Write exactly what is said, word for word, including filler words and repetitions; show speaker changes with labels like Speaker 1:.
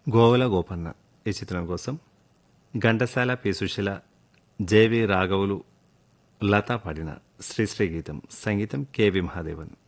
Speaker 1: గోవల గోపన్న ఈ చిత్రం కోసం ఘంటసాల పి సుశీల జేవి రాఘవులు లతా పాడిన శ్రీశ్రీ గీతం సంగీతం కెవి మహాదేవన్.